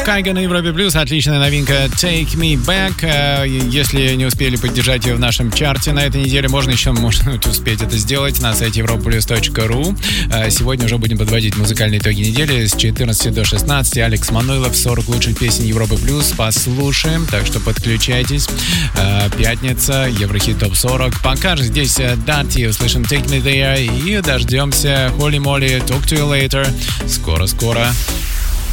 Кайга на Европе Плюс. Отличная новинка Take Me Back. Если не успели поддержать ее в нашем чарте на этой неделе, можно успеть это сделать на сайте europaplus.ru. Сегодня уже будем подводить музыкальные итоги недели с 14 до 16. Алекс Мануилов, 40 лучших песен Европы Плюс. Послушаем, так что подключайтесь. Пятница, Еврохит ТОП 40. Пока же здесь Дати, услышим Take Me There и дождемся Holy Moly, Talk to You Later. Скоро-скоро.